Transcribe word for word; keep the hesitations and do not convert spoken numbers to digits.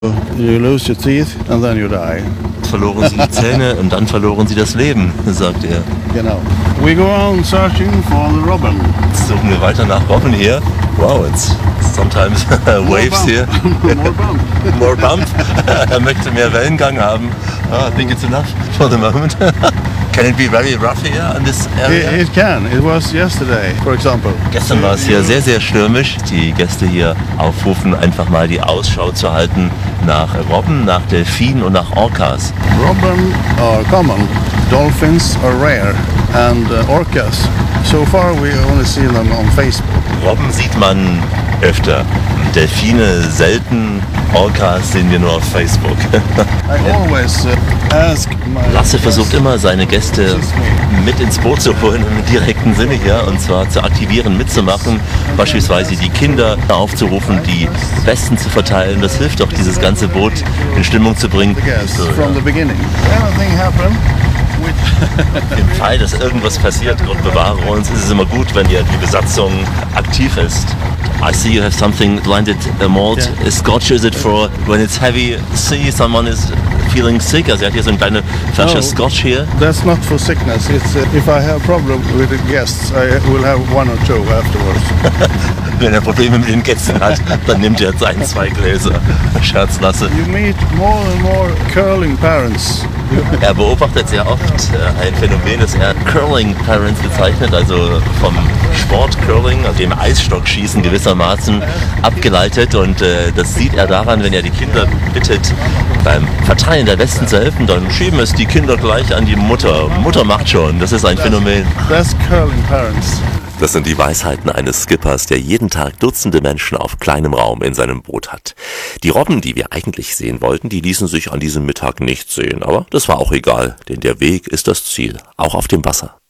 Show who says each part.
Speaker 1: You lose your teeth and then you die.
Speaker 2: Verloren sie die Zähne und dann verloren sie das Leben, sagt er.
Speaker 1: Genau. We go on searching for the robin.
Speaker 2: Jetzt suchen wir weiter nach Robben hier. Wow, it's sometimes waves here.
Speaker 1: More bump.
Speaker 2: More bump. Er möchte mehr Wellengang haben. Ah, I think it's enough for the moment. Can it be very rough here in this area?
Speaker 1: It, it can. It was yesterday, for example.
Speaker 2: Gestern war es hier sehr, sehr stürmisch. Die Gäste hier aufrufen, einfach mal die Ausschau zu halten nach Robben, nach Delfinen und nach Orcas.
Speaker 1: Robin are common. Dolphins are rare. And uh, orcas, so far we only see them on Facebook.
Speaker 2: Robben sieht man öfter. Delfine selten. Orcas sehen wir nur auf Facebook.
Speaker 1: I always uh, ask my
Speaker 2: Lasse versucht immer, seine Gäste mit ins Boot zu holen, im direkten Sinne hier, und zwar zu aktivieren, mitzumachen, beispielsweise die Kinder aufzurufen, die Westen zu verteilen. Das hilft auch, dieses ganze Boot in Stimmung zu bringen.
Speaker 1: the guests
Speaker 2: So,
Speaker 1: from
Speaker 2: ja.
Speaker 1: the beginning. Anything happen?
Speaker 2: Im Fall, dass irgendwas passiert, Gott bewahre uns, ist es immer gut, wenn ja die Besatzung aktiv ist. I see you have something blinded uh, malt.
Speaker 1: Yeah.
Speaker 2: Scotch, is it for when it's heavy sea, someone is feeling sick? Also er hat hier so eine kleine Flasche
Speaker 1: Oh.
Speaker 2: Scotch hier.
Speaker 1: That's not for sickness. It's uh, if I have problem with the guests, I will have one or two afterwards.
Speaker 2: Wenn er Probleme mit den Gästen hat, dann nimmt er jetzt ein, zwei Gläser. Scherz, Lasse.
Speaker 1: You meet more and more curling parents.
Speaker 2: Er beobachtet sehr oft äh, ein Phänomen, das er Curling Parents bezeichnet, also vom Sport Curling, also dem Eisstockschießen gewissermaßen abgeleitet, und äh, das sieht er daran, wenn er die Kinder bittet, beim Verteilen der Westen zu helfen, dann schieben es die Kinder gleich an die Mutter. Mutter macht schon, das ist ein Phänomen.
Speaker 1: That's curling parents.
Speaker 2: Das sind die Weisheiten eines Skippers, der jeden Tag Dutzende Menschen auf kleinem Raum in seinem Boot hat. Die Robben, die wir eigentlich sehen wollten, die ließen sich an diesem Mittag nicht sehen, aber das war auch egal, denn der Weg ist das Ziel, auch auf dem Wasser.